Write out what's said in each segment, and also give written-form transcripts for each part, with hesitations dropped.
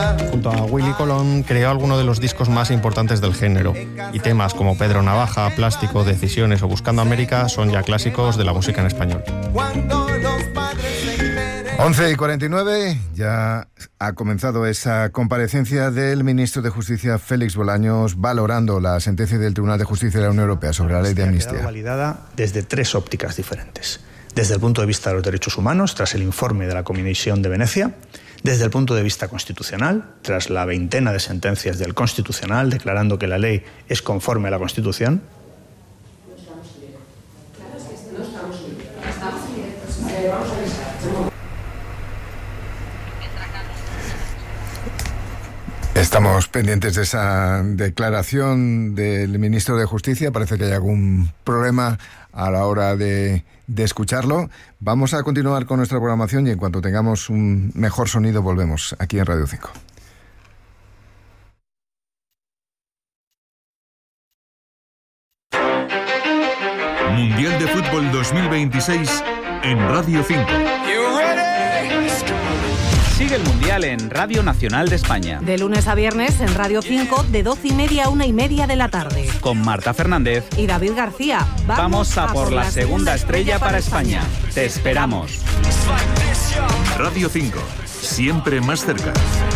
Junto a Willy Colón creó algunos de los discos más importantes del género, y temas como Pedro Navaja, Plástico, Decisiones o Buscando América son ya clásicos de la música en español. 11:49, ya ha comenzado esa comparecencia del ministro de Justicia, Félix Bolaños, valorando la sentencia del Tribunal de Justicia de la Unión Europea sobre la ley de amnistía. Ha quedado validada desde tres ópticas diferentes. Desde el punto de vista de los derechos humanos, tras el informe de la Comisión de Venecia; desde el punto de vista constitucional, tras la veintena de sentencias del Constitucional declarando que la ley es conforme a la Constitución. Estamos pendientes de esa declaración del ministro de Justicia. Parece que hay algún problema a la hora de escucharlo. Vamos a continuar con nuestra programación y en cuanto tengamos un mejor sonido volvemos aquí en Radio 5. Mundial de Fútbol 2026 en Radio 5. Sigue el Mundial en Radio Nacional de España. De lunes a viernes en Radio 5, de 12:30 a 1:30 de la tarde. Con Marta Fernández y David García. Vamos a por la segunda estrella para España. Te esperamos. Radio 5, siempre más cerca.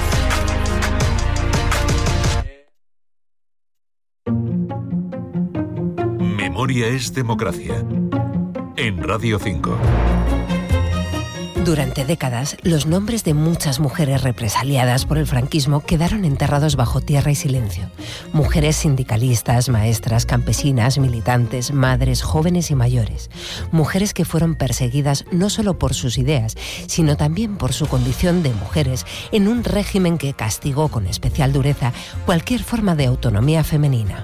Memoria es democracia. En Radio 5. Durante décadas, los nombres de muchas mujeres represaliadas por el franquismo quedaron enterrados bajo tierra y silencio. Mujeres sindicalistas, maestras, campesinas, militantes, madres, jóvenes y mayores. Mujeres que fueron perseguidas no solo por sus ideas, sino también por su condición de mujeres en un régimen que castigó con especial dureza cualquier forma de autonomía femenina.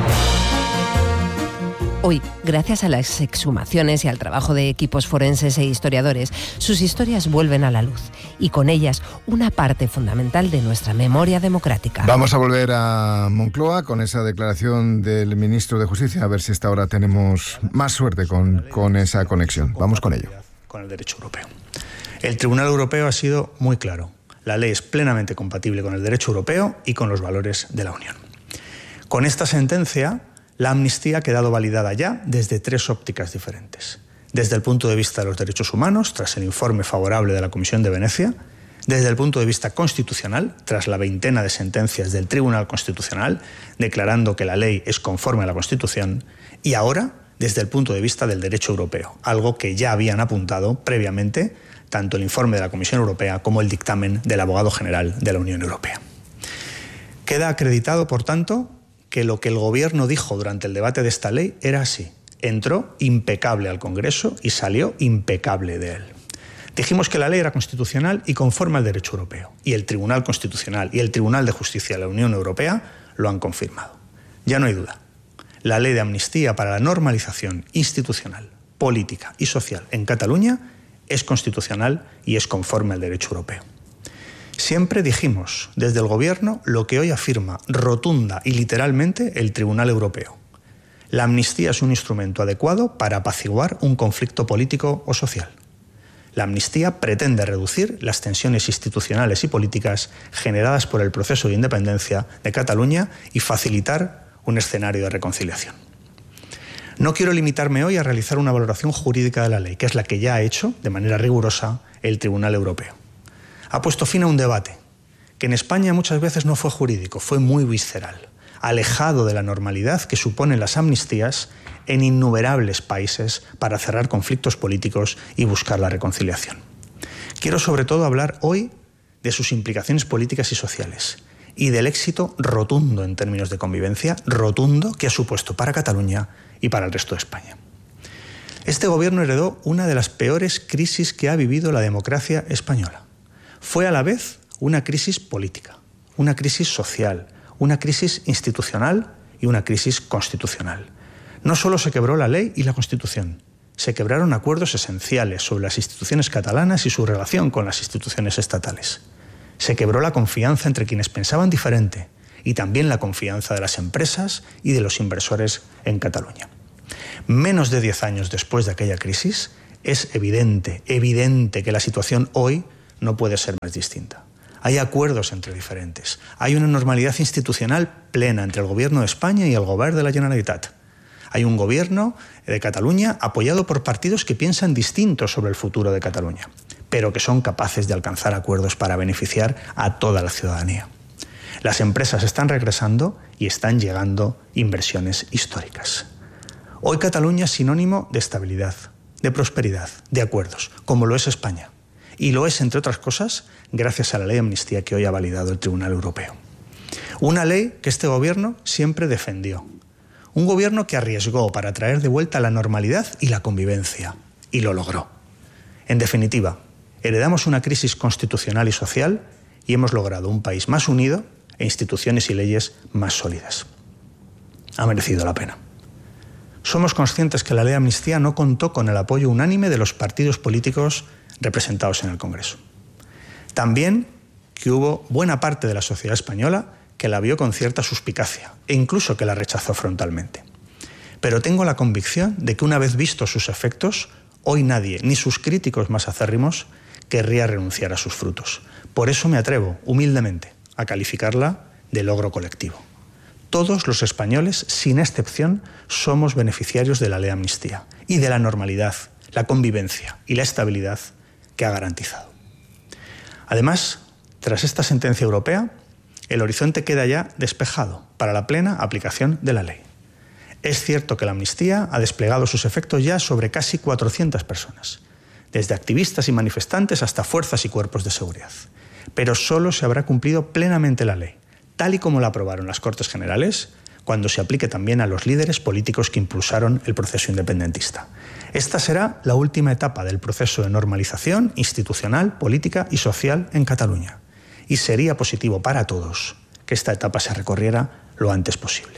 Hoy, gracias a las exhumaciones y al trabajo de equipos forenses e historiadores, sus historias vuelven a la luz y con ellas una parte fundamental de nuestra memoria democrática. Vamos a volver a Moncloa con esa declaración del ministro de Justicia, a ver si esta hora tenemos más suerte con esa conexión. Vamos con ello. Con el derecho europeo. El Tribunal Europeo ha sido muy claro. La ley es plenamente compatible con el derecho europeo y con los valores de la Unión. Con esta sentencia, la amnistía ha quedado validada ya desde tres ópticas diferentes. Desde el punto de vista de los derechos humanos, tras el informe favorable de la Comisión de Venecia; desde el punto de vista constitucional, tras la veintena de sentencias del Tribunal Constitucional declarando que la ley es conforme a la Constitución; y ahora, desde el punto de vista del derecho europeo, algo que ya habían apuntado previamente tanto el informe de la Comisión Europea como el dictamen del abogado general de la Unión Europea. Queda acreditado, por tanto, que lo que el Gobierno dijo durante el debate de esta ley era así. Entró impecable al Congreso y salió impecable de él. Dijimos que la ley era constitucional y conforme al derecho europeo. Y el Tribunal Constitucional y el Tribunal de Justicia de la Unión Europea lo han confirmado. Ya no hay duda. La ley de amnistía para la normalización institucional, política y social en Cataluña es constitucional y es conforme al derecho europeo. Siempre dijimos desde el Gobierno lo que hoy afirma rotunda y literalmente el Tribunal Europeo. La amnistía es un instrumento adecuado para apaciguar un conflicto político o social. La amnistía pretende reducir las tensiones institucionales y políticas generadas por el proceso de independencia de Cataluña y facilitar un escenario de reconciliación. No quiero limitarme hoy a realizar una valoración jurídica de la ley, que es la que ya ha hecho de manera rigurosa el Tribunal Europeo. Ha puesto fin a un debate que en España muchas veces no fue jurídico, fue muy visceral, alejado de la normalidad que suponen las amnistías en innumerables países para cerrar conflictos políticos y buscar la reconciliación. Quiero sobre todo hablar hoy de sus implicaciones políticas y sociales y del éxito rotundo en términos de convivencia, rotundo, que ha supuesto para Cataluña y para el resto de España. Este Gobierno heredó una de las peores crisis que ha vivido la democracia española. Fue a la vez una crisis política, una crisis social, una crisis institucional y una crisis constitucional. No solo se quebró la ley y la Constitución, se quebraron acuerdos esenciales sobre las instituciones catalanas y su relación con las instituciones estatales. Se quebró la confianza entre quienes pensaban diferente y también la confianza de las empresas y de los inversores en Cataluña. Menos de 10 años después de aquella crisis, es evidente que la situación hoy no puede ser más distinta. hay acuerdos entre diferentes, hay una normalidad institucional plena entre el Gobierno de España y el Govern de la Generalitat. Hay un gobierno de Cataluña apoyado por partidos que piensan distinto sobre el futuro de Cataluña, pero que son capaces de alcanzar acuerdos para beneficiar a toda la ciudadanía. Las empresas están regresando y están llegando inversiones históricas. Hoy Cataluña es sinónimo de estabilidad, de prosperidad, de acuerdos, como lo es España. Y lo es, entre otras cosas, gracias a la ley de amnistía que hoy ha validado el Tribunal Europeo. Una ley que este gobierno siempre defendió. Un gobierno que arriesgó para traer de vuelta la normalidad y la convivencia. Y lo logró. En definitiva, heredamos una crisis constitucional y social y hemos logrado un país más unido e instituciones y leyes más sólidas. Ha merecido la pena. Somos conscientes que la ley de amnistía no contó con el apoyo unánime de los partidos políticos representados en el Congreso. También que hubo buena parte de la sociedad española que la vio con cierta suspicacia e incluso que la rechazó frontalmente. Pero tengo la convicción de que una vez vistos sus efectos, hoy nadie, ni sus críticos más acérrimos, querría renunciar a sus frutos. Por eso me atrevo, humildemente, a calificarla de logro colectivo. Todos los españoles, sin excepción, somos beneficiarios de la ley de amnistía y de la normalidad, la convivencia y la estabilidad que ha garantizado. Además, tras esta sentencia europea, el horizonte queda ya despejado para la plena aplicación de la ley. Es cierto que la amnistía ha desplegado sus efectos ya sobre casi 400 personas, desde activistas y manifestantes hasta fuerzas y cuerpos de seguridad. Pero solo se habrá cumplido plenamente la ley, tal y como la aprobaron las Cortes Generales, cuando se aplique también a los líderes políticos que impulsaron el proceso independentista. Esta será la última etapa del proceso de normalización institucional, política y social en Cataluña. Y sería positivo para todos que esta etapa se recorriera lo antes posible.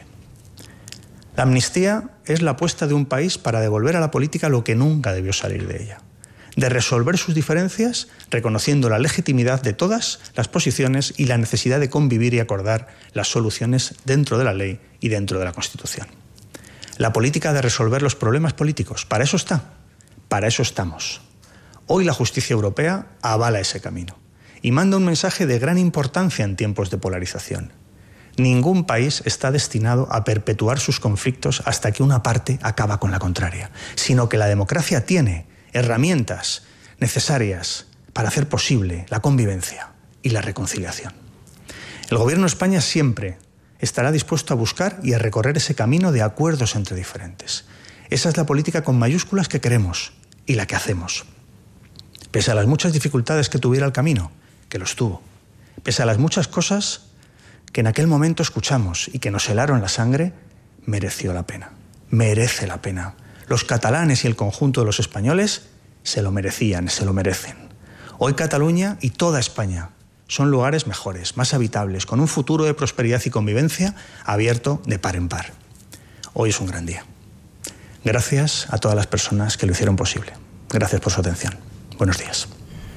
La amnistía es la apuesta de un país para devolver a la política lo que nunca debió salir de ella, de resolver sus diferencias reconociendo la legitimidad de todas las posiciones y la necesidad de convivir y acordar las soluciones dentro de la ley y dentro de la Constitución. La política de resolver los problemas políticos, para eso está, para eso estamos. Hoy la justicia europea avala ese camino y manda un mensaje de gran importancia en tiempos de polarización. Ningún país está destinado a perpetuar sus conflictos hasta que una parte acaba con la contraria, sino que la democracia tiene herramientas necesarias para hacer posible la convivencia y la reconciliación. El Gobierno de España siempre estará dispuesto a buscar y a recorrer ese camino de acuerdos entre diferentes. Esa es la política con mayúsculas que queremos y la que hacemos. Pese a las muchas dificultades que tuviera el camino, que los tuvo, pese a las muchas cosas que en aquel momento escuchamos y que nos helaron la sangre, mereció la pena, merece la pena. Los catalanes y el conjunto de los españoles se lo merecían, se lo merecen. Hoy Cataluña y toda España son lugares mejores, más habitables, con un futuro de prosperidad y convivencia abierto de par en par. Hoy es un gran día. Gracias a todas las personas que lo hicieron posible. Gracias por su atención. Buenos días.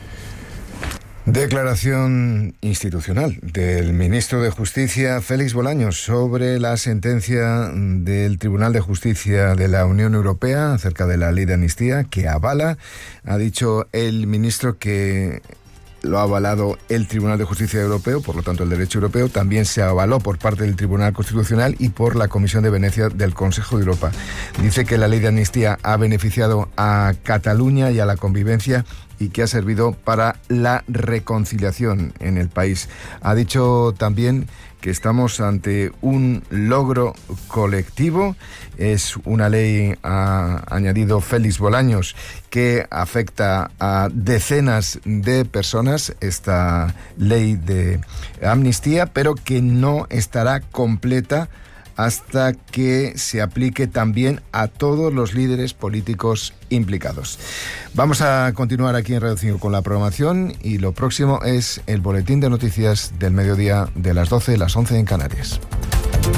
Declaración institucional del ministro de Justicia, Félix Bolaños, sobre la sentencia del Tribunal de Justicia de la Unión Europea acerca de la ley de amnistía que avala. Ha dicho el ministro que lo ha avalado el Tribunal de Justicia Europeo, por lo tanto el derecho europeo. También se avaló por parte del Tribunal Constitucional y por la Comisión de Venecia del Consejo de Europa. Dice que la ley de amnistía ha beneficiado a Cataluña y a la convivencia y que ha servido para la reconciliación en el país. Ha dicho también que estamos ante un logro colectivo. Es una ley, ha añadido Félix Bolaños, que afecta a decenas de personas, esta ley de amnistía, pero que no estará completa hasta que se aplique también a todos los líderes políticos implicados. Vamos a continuar aquí en Radio 5 con la programación y lo próximo es el boletín de noticias del mediodía de las 12, las 11 en Canarias.